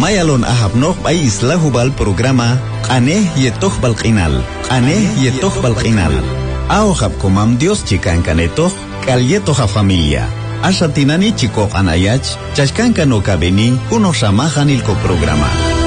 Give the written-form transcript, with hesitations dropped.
Mayalon ahabnoq ay isla hubal programa Qane yetoq balqinal. Qane yetoq balqinal. Ahab komam Dios chikan kanetoq kalyetoq familia. Ashatinani chikoq anayach chashkanka no kabeni kuno shamahan ilko programa.